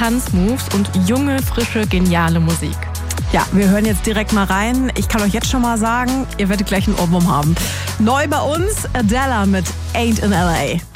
Tanzmoves und junge, frische, geniale Musik. Ja, wir hören jetzt direkt mal rein. Ich kann euch jetzt schon mal sagen, ihr werdet gleich einen Ohrwurm haben. Neu bei uns, Adele mit Ain't in L.A.